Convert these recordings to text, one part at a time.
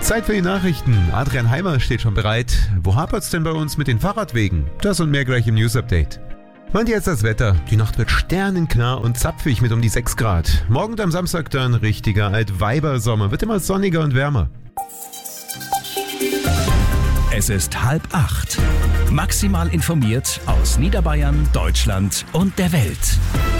Zeit für die Nachrichten. Adrian Heimer steht schon bereit. Wo hapert's denn bei uns mit den Fahrradwegen? Das und mehr gleich im News-Update. Und jetzt das Wetter. Die Nacht wird sternenklar und zapfig mit um die 6 Grad. Morgen und am Samstag dann richtiger Altweibersommer. Wird immer sonniger und wärmer. Es ist 7:30. Maximal informiert aus Niederbayern, Deutschland und der Welt.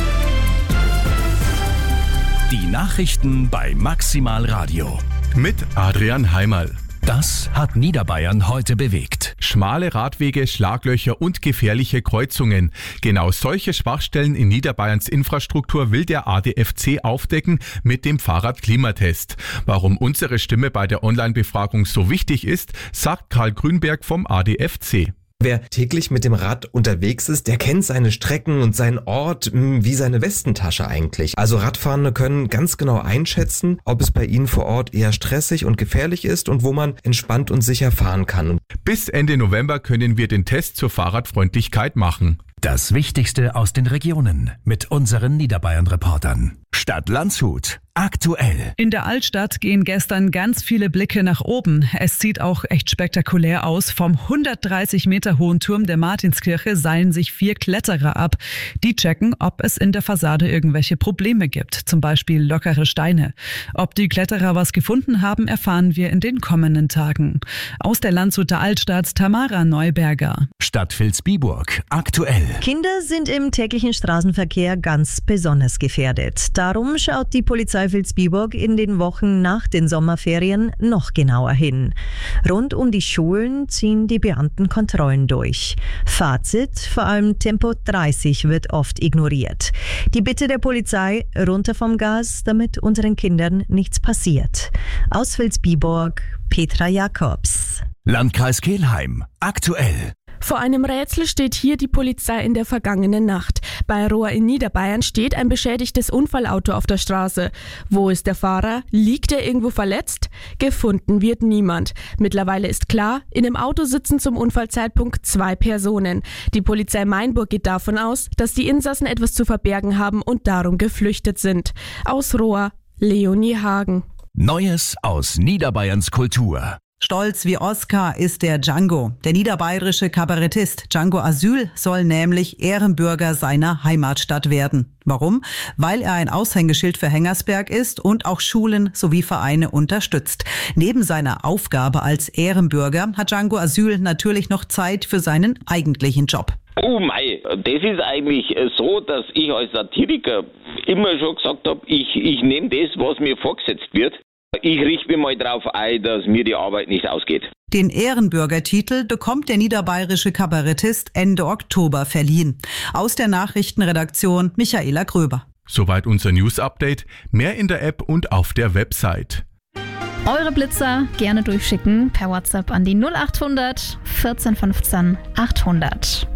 Die Nachrichten bei Maximal Radio. Mit Adrian Heimerl. Das hat Niederbayern heute bewegt. Schmale Radwege, Schlaglöcher und gefährliche Kreuzungen. Genau solche Schwachstellen in Niederbayerns Infrastruktur will der ADFC aufdecken mit dem Fahrradklimatest. Warum unsere Stimme bei der Online-Befragung so wichtig ist, sagt Karl Grünberg vom ADFC. Wer täglich mit dem Rad unterwegs ist, der kennt seine Strecken und seinen Ort wie seine Westentasche eigentlich. Also Radfahrende können ganz genau einschätzen, ob es bei ihnen vor Ort eher stressig und gefährlich ist und wo man entspannt und sicher fahren kann. Bis Ende November können wir den Test zur Fahrradfreundlichkeit machen. Das Wichtigste aus den Regionen mit unseren Niederbayern-Reportern. Stadt Landshut. Aktuell. In der Altstadt gehen gestern ganz viele Blicke nach oben. Es sieht auch echt spektakulär aus. Vom 130 Meter hohen Turm der Martinskirche seilen sich 4 Kletterer ab. Die checken, ob es in der Fassade irgendwelche Probleme gibt, zum Beispiel lockere Steine. Ob die Kletterer was gefunden haben, erfahren wir in den kommenden Tagen. Aus der Landshuter Altstadt Tamara Neuberger. Stadt Vilsbiburg. Aktuell. Kinder sind im täglichen Straßenverkehr ganz besonders gefährdet. Darum schaut die Polizei Vilsbiburg in den Wochen nach den Sommerferien noch genauer hin. Rund um die Schulen ziehen die Beamten Kontrollen durch. Fazit: vor allem Tempo 30 wird oft ignoriert. Die Bitte der Polizei: runter vom Gas, damit unseren Kindern nichts passiert. Aus Vilsbiburg, Petra Jakobs. Landkreis Kelheim. Aktuell. Vor einem Rätsel steht hier die Polizei in der vergangenen Nacht. Bei Rohr in Niederbayern steht ein beschädigtes Unfallauto auf der Straße. Wo ist der Fahrer? Liegt er irgendwo verletzt? Gefunden wird niemand. Mittlerweile ist klar, in dem Auto sitzen zum Unfallzeitpunkt 2 Personen. Die Polizei Mainburg geht davon aus, dass die Insassen etwas zu verbergen haben und darum geflüchtet sind. Aus Rohr, Leonie Hagen. Neues aus Niederbayerns Kultur. Stolz wie Oscar ist der Django. Der niederbayerische Kabarettist Django Asyl soll nämlich Ehrenbürger seiner Heimatstadt werden. Warum? Weil er ein Aushängeschild für Hengersberg ist und auch Schulen sowie Vereine unterstützt. Neben seiner Aufgabe als Ehrenbürger hat Django Asyl natürlich noch Zeit für seinen eigentlichen Job. Oh mei, das ist eigentlich so, dass ich als Satiriker immer schon gesagt habe, ich nehme das, was mir vorgesetzt wird. Ich richte mich mal darauf ein, dass mir die Arbeit nicht ausgeht. Den Ehrenbürgertitel bekommt der niederbayerische Kabarettist Ende Oktober verliehen. Aus der Nachrichtenredaktion Michaela Gröber. Soweit unser News-Update. Mehr in der App und auf der Website. Eure Blitzer gerne durchschicken per WhatsApp an die 0800 14 15 800.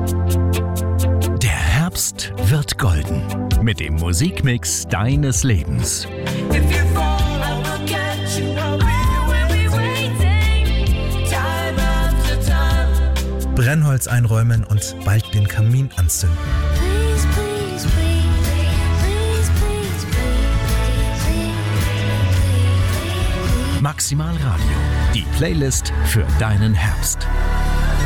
Der Herbst wird golden. Mit dem Musikmix deines Lebens. Brennholz einräumen und bald den Kamin anzünden. Maximal Radio. Die Playlist für deinen Herbst.